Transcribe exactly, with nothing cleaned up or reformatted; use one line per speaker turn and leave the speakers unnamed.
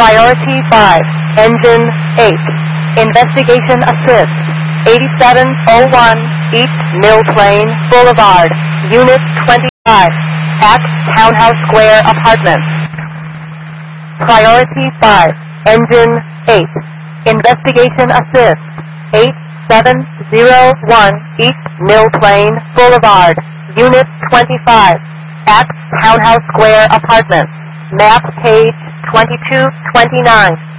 Priority five, Engine eight. Investigation Assist, eighty-seven oh one East Mill Plain Boulevard, Unit twenty-five, at Townhouse Square Apartments. Priority five, Engine eight. Investigation Assist, eight seven oh one East Mill Plain Boulevard, Unit twenty-five, at Townhouse Square Apartments. Map page twenty-two twenty-nine.